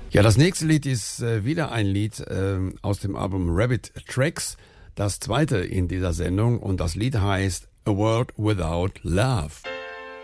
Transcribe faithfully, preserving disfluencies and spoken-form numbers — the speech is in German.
Ja, das nächste Lied ist äh, wieder ein Lied äh, aus dem Album Rabbit Tracks, das zweite in dieser Sendung, und das Lied heißt A World Without Love.